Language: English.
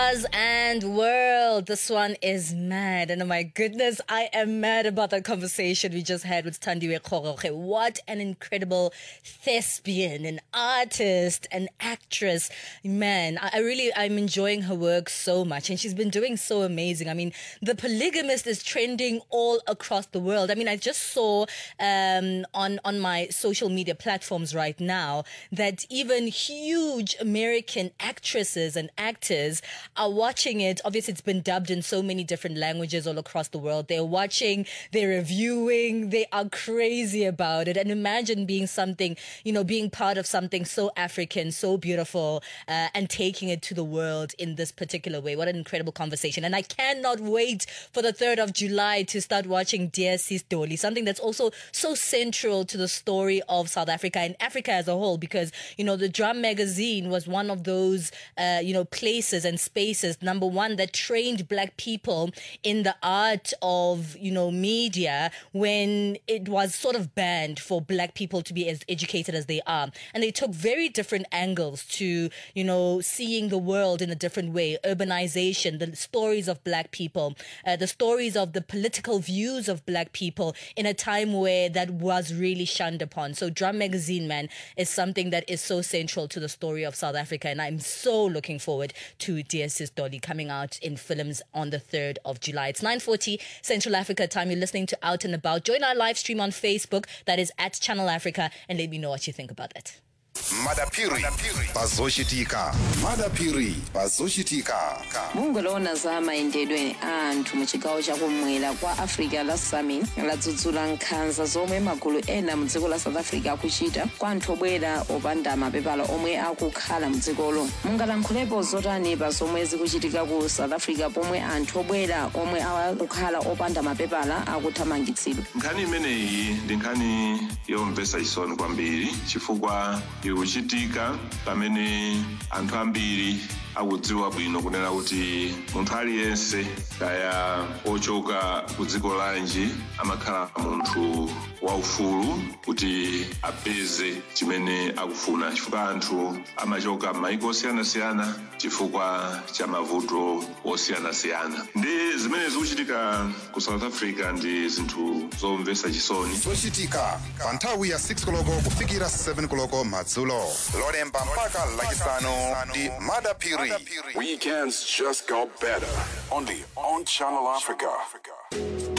And world, this one is mad, and oh my goodness, I am mad about that conversation we just had with Thandiwe Kgoroge. What an incredible thespian, an artist, an actress. Man, I'm enjoying her work so much, and she's been doing so amazing. I mean, The Polygamist is trending all across the world. I mean, I just saw on my social media platforms right now that even huge American actresses and actors are watching it. Obviously, it's been dubbed in so many different languages all across the world. They're watching, they're reviewing, they are crazy about it. And imagine being being part of something so African, so beautiful, and taking it to the world in this particular way. What an incredible conversation. And I cannot wait for the 3rd of July to start watching Dear Sis Dolly, something that's also so central to the story of South Africa and Africa as a whole, because, the Drum magazine was one of those, places and spaces, number one, that trained Black people in the art of, media when it was sort of banned for Black people to be as educated as they are. And they took very different angles to, seeing the world in a different way. Urbanization, the stories of Black people, the stories of the political views of Black people in a time where that was really shunned upon. So Drum magazine, man, is something that is so central to the story of South Africa. And I'm so looking forward to Dear Sis Dolly coming out in films on the 3rd of July. It's 9:40 Central Africa time. You're listening to Out and About. Join our live stream on Facebook. That is at Channel Africa. And let me know what you think about it. Madapiri pazoshitika. Madapiri pazoshitika. Mungolona za maendedwe anthu muchigawo chakumwera kwa Africa la Summit ladzudzula nkhanza zomwe magulu ena mu dziko la South Africa akuchita kwa anthu obwera opanda mapepala omwe akukhala mu dzikolo. Mungalankhulepo zotani pa zomwe zikuchitika ku South Africa pomwe anthu obwera omwe akukhala opanda mapepala akuthamangitsidwa. Nkhani imeneyi ndi nkhani yomvetsa chisoni kwambiri chifukwa ikuchitika pamene anthu ambiri akudziwa bwino kunena kuti munthu aliyense kaya ochoka ku dziko lanji amakhala munthu waufulu kuti apeze chimene akufuna, chifukwa anthu amachoka m'mayiko osiyanasiyana chifukwa cha mavuto osiyanasiyana. Ndi zimene zikuchitika ku South Africa ndi zinthu zomvetsa chisoni. Zochitika pa nthawi ya 6 koloko kufikira 7 koloko madzulo. Lolemba mpaka lachisanu ndi Madapiri. Weekends just got better. Only on Channel Africa.